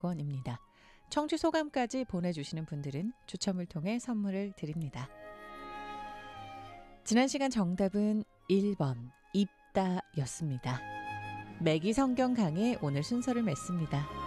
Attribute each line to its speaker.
Speaker 1: 원입니다. 청취 소감까지 보내주시는 분들은 추첨을 통해 선물을 드립니다. 지난 시간 정답은 1번 입다였습니다. 매기 성경 강의 오늘 순서를 맺습니다.